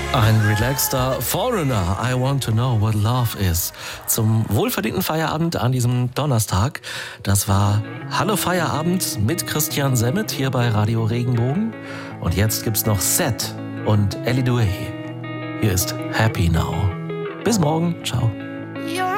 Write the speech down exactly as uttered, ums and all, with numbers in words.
Ein relaxter Foreigner, I want to know what love is. Zum wohlverdienten Feierabend an diesem Donnerstag. Das war Hallo Feierabend mit Christian Semmet hier bei Radio Regenbogen. Und jetzt gibt's noch Seth und Ellie Duay. Hier ist Happy Now. Bis morgen. Ciao.